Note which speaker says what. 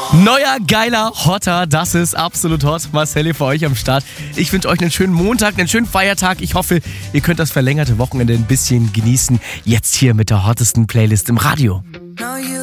Speaker 1: Neuer, geiler, hotter, das ist absolut hot. Marcel hier für euch am Start. Ich wünsche euch einen schönen Montag, einen schönen Feiertag. Ich hoffe, ihr könnt das verlängerte Wochenende ein bisschen genießen. Jetzt hier mit der hottesten Playlist im Radio.